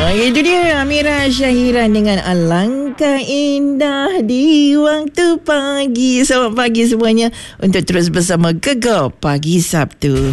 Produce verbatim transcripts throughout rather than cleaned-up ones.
Oh, itu dia Amira Syahiran dengan Alangkah Indah di Waktu Pagi. Selamat pagi semuanya untuk terus bersama Gegar Pagi Sabtu.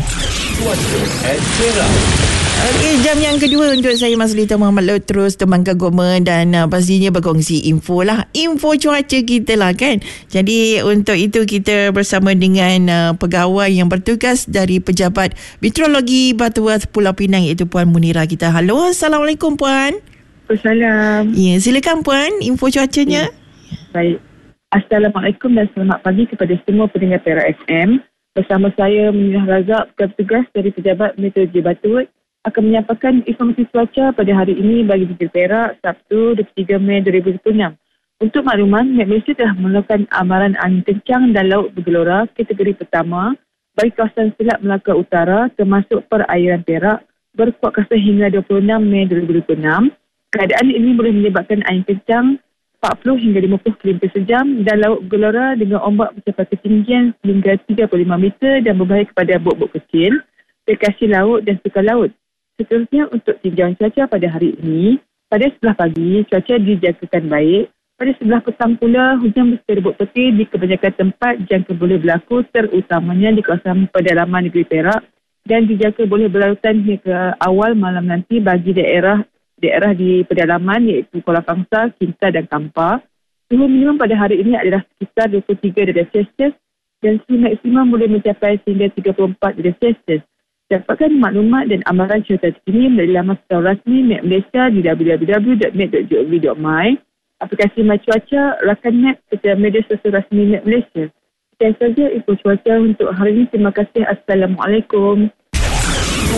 Okey, jam yang kedua untuk saya Maslita Muhammad Lo terus teman kagum dan uh, pastinya berkongsi info lah, info cuaca kita lah kan. Jadi untuk itu kita bersama dengan uh, pegawai yang bertugas dari Pejabat Meteorologi Batuath Pulau Pinang iaitu Puan Munira kita. Halo, Assalamualaikum Puan. Assalamualaikum. Ya, silakan Puan info cuacanya. Ya. Baik. Assalamualaikum dan selamat pagi kepada semua pendengar Perak F M. Bersama saya Munira Razak, petugas dari Pejabat Meteorologi Batuath akan menyampaikan informasi cuaca pada hari ini bagi negeri Perak, Sabtu dua puluh tiga Mei dua ribu dua puluh enam. Untuk makluman, Met Malaysia telah mengeluarkan amaran angin kencang dan laut bergelora kategori pertama bagi kawasan Selat Melaka Utara termasuk perairan Perak berkuat kuasa hingga dua puluh enam Mei dua ribu dua puluh enam. Keadaan ini boleh menyebabkan angin kencang empat puluh hingga lima puluh kilometer sejam dan laut bergelora dengan ombak mencapai ketinggian hingga tiga puluh lima meter dan berbahaya kepada bot-bot kecil, rekreasi laut dan sukan laut. Seterusnya untuk tinjauan cuaca pada hari ini, pada sebelah pagi cuaca dijangkakan baik. Pada sebelah petang pula hujan berserta rebut petir di kebanyakan tempat jangka boleh berlaku terutamanya di kawasan pedalaman negeri Perak dan dijangka boleh berlarutan hingga awal malam nanti bagi daerah daerah di pedalaman iaitu Kuala Kangsar, Kinta dan Kampar. Suhu minimum pada hari ini adalah sekitar dua puluh tiga darjah Celsius dan suhu maksimum boleh mencapai sehingga tiga puluh empat darjah Celsius. Dapatkan maklumat dan amaran cuaca terkini melalui laman secara rasmi Met Malaysia di w w w dot met dot gov dot my, aplikasi My Cuaca, rakan Met serta media sosial rasmi Met Malaysia. Sekian sahaja info cuaca untuk hari ini. Terima kasih. Assalamualaikum.